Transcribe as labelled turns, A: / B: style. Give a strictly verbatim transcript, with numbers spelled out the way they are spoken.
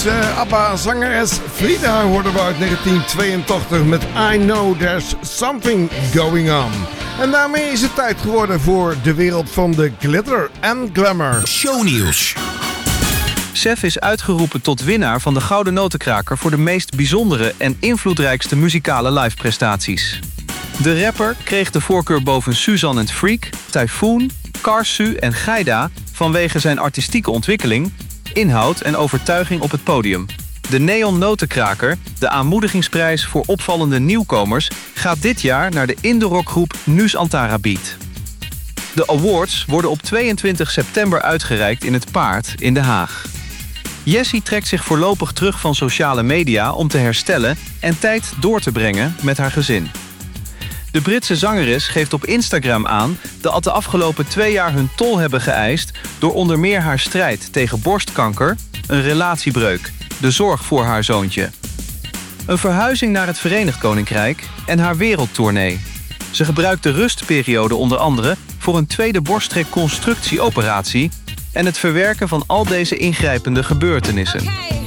A: Uh, ABBA-zangeres Frida hoorden we uit negentien tweeëntachtig met I Know There's Something Going On. En daarmee is het tijd geworden voor de wereld van de glitter en glamour.
B: Shownieuws.
C: Sef is uitgeroepen tot winnaar van de Gouden Notenkraker voor de meest bijzondere en invloedrijkste muzikale liveprestaties. De rapper kreeg de voorkeur boven Suzanne and Freak, Typhoon, Karsu en Gaida vanwege zijn artistieke ontwikkeling, inhoud en overtuiging op het podium. De Neon Notenkraker, de aanmoedigingsprijs voor opvallende nieuwkomers, gaat dit jaar naar de indie-rockgroep Nus Antara Beat. De awards worden op tweeëntwintig september uitgereikt in het Paard in Den Haag. Jessie trekt zich voorlopig terug van sociale media om te herstellen en tijd door te brengen met haar gezin. De Britse zangeres geeft op Instagram aan dat de afgelopen twee jaar hun tol hebben geëist door onder meer haar strijd tegen borstkanker, een relatiebreuk, de zorg voor haar zoontje, een verhuizing naar het Verenigd Koninkrijk en haar wereldtournee. Ze gebruikt de rustperiode onder andere voor een tweede borstreconstructieoperatie en het verwerken van al deze ingrijpende gebeurtenissen.